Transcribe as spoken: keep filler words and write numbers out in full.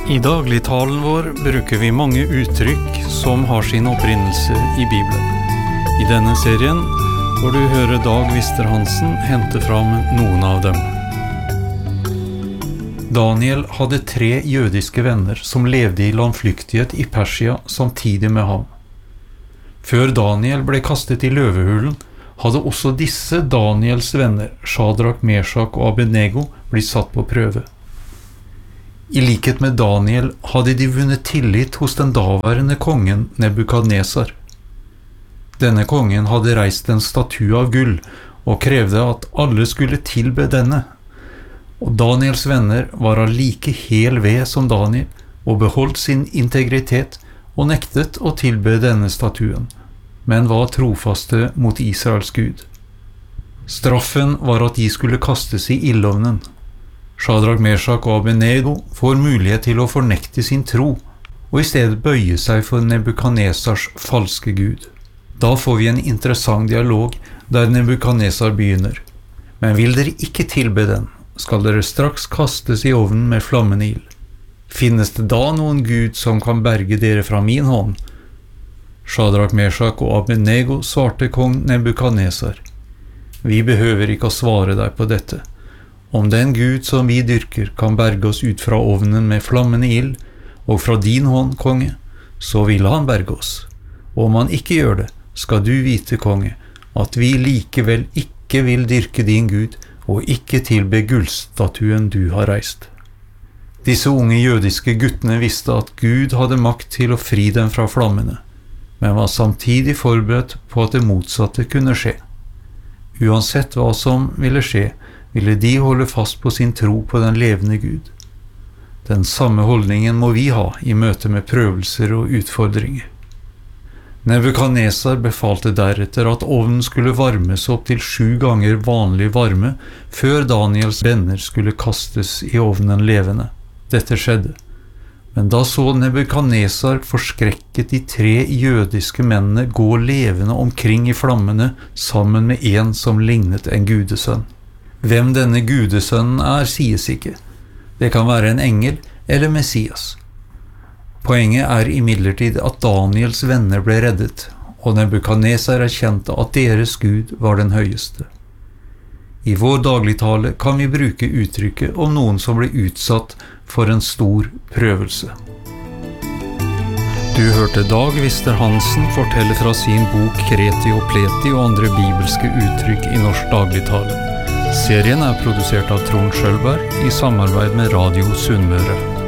I dagligtalen vår bruker vi mange uttrykk som har sin opprinnelse i Bibelen. I denne serien får du høre Dag Wister-Hansen hente fram noen av dem. Daniel hadde tre jødiske venner som levde i landflyktighet i Persia samtidig med ham. Før Daniel ble kastet i løvehulen, hadde også disse Daniels venner, Shadrach, Meshach og Abednego, blitt satt på prøve. I likhet med Daniel hadde de vunnet tillit hos den daværende kongen Nebukadnesar. Denne kongen hadde reist en statue av gull og krevde at alle skulle tilbe denne. Og Daniels venner var av like hel ved som Daniel og beholdt sin integritet og nektet å tilbe denne statuen, men var trofaste mot Israels Gud. Straffen var at de skulle kastes i ildovnen. Shadrach, Meshach og Abednego får mulighet til å fornekte sin tro, og i stedet bøye seg for Nebukadnesars falske gud. Da får vi en interessant dialog der Nebukadnesar begynner. Men vil dere ikke tilbe den, skal dere straks kastes i ovnen med flammende ild. Finnes det da noen gud som kan berge dere fra min hånd? Shadrach, Meshach og Abednego svarte kong Nebukadnesar. Vi behøver ikke å svare deg på dette. Om den Gud som vi dyrker kan berge oss ut fra ovnen med flammende ild, og fra din hånd, konge, så vil han berge oss. Og om han ikke gjør det, skal du vite, konge, at vi likevel ikke vil dyrke din Gud, og ikke tilbe gullstatuen du har reist. Disse unge jødiske guttene visste at Gud hadde makt til å fri dem fra flammene, men var samtidig forberedt på at det motsatte kunne skje. Uansett hva som ville skje, ville de holde fast på sin tro på den levende Gud. Den samme holdningen må vi ha i møte med prøvelser og utfordringer. Nebukadnesar befalte deretter at ovnen skulle varmes opp til sju ganger vanlig varme før Daniels venner skulle kastes i ovnen levende. Dette skjedde. Men da så Nebukadnesar forskrekket de tre jødiske mennene gå levende omkring i flammene sammen med en som lignet en gudesønn. Hvem denne gudesønnen er, sies ikke. Det kan være en engel eller Messias. Poenget er imidlertid at Daniels venner ble reddet, og Nebukadnesar erkjente at deres Gud var den høyeste. I vår dagligtale kan vi bruke uttrykket om noen som ble utsatt for en stor prøvelse. Du hørte Dag Wister-Hansen fortelle fra sin bok Kreti og Pleti og andre bibelske uttrykk i norsk dagligtale. Serien er produsert av Trond Schølberg i samarbeid med Radio Sunnmøre.